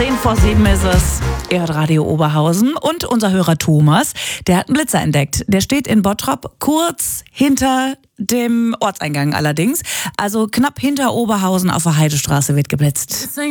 10:10 ist es. Ihr hört Radio Oberhausen und unser Hörer Thomas, der hat einen Blitzer entdeckt. Der steht in Bottrop, kurz hinter dem Ortseingang allerdings. Also knapp hinter Oberhausen auf der Heidestraße wird geblitzt.